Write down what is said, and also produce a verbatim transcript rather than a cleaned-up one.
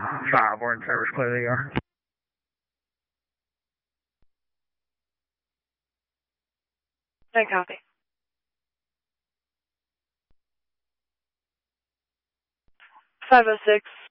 five, we're in service, clear the E R. No copy. five oh six,